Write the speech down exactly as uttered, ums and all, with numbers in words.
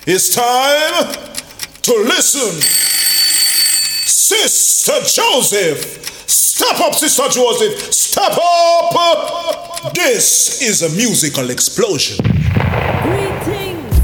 It's time to listen. Sister Joseph. Step up, Sister Joseph. Step up. This is a musical explosion.